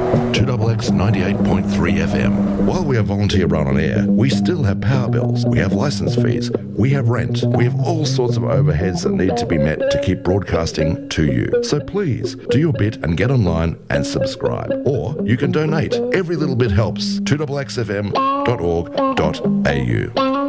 2XX 98.3 FM. While we are volunteer run on air, we still have power bills, we have licence fees, we have rent, we have all sorts of overheads that need to be met to keep broadcasting to you. So please, do your bit and get online and subscribe. Or you can donate. Every little bit helps. 2XXFM.org.au.